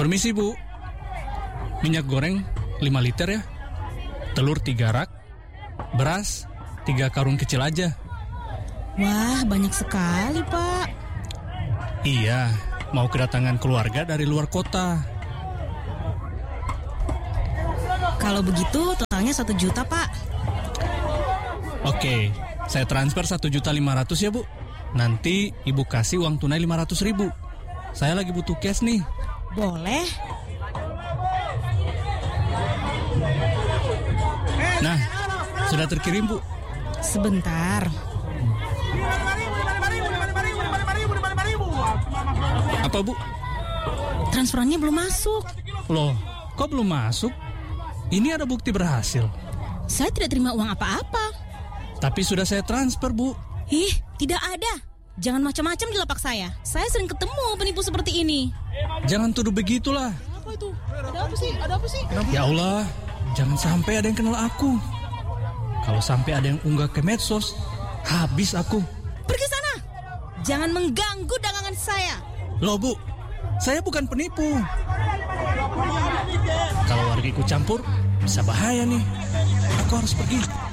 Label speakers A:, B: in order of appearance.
A: Permisi Bu, minyak goreng 5 liter ya, telur 3 rak, beras 3 karung kecil aja.
B: Wah, banyak sekali Pak.
A: Iya, mau kedatangan keluarga dari luar kota.
B: Kalau begitu totalnya 1 juta Pak.
A: Oke, saya transfer 1.500.000 ya Bu. Nanti Ibu kasih uang tunai 500.000. Saya lagi butuh cash nih.
B: Boleh.
A: Nah, sudah terkirim Bu.
B: Sebentar.
A: Apa Bu?
B: Transferannya belum masuk.
A: Loh, kok belum masuk? Ini ada bukti berhasil.
B: Saya tidak terima uang apa-apa.
A: Tapi sudah saya transfer Bu.
B: Ih, tidak ada. Jangan macam-macam di lapak saya. Saya sering ketemu penipu seperti ini.
A: Jangan tuduh begitulah.
B: Apa itu? Ada apa sih?
A: Ya Allah, jangan sampai ada yang kenal aku. Kalau sampai ada yang unggah ke medsos, habis aku.
B: Pergi sana. Jangan mengganggu dagangan saya.
A: Loh Bu, saya bukan penipu. Kalau warga ikut campur, bisa bahaya nih. Aku harus pergi.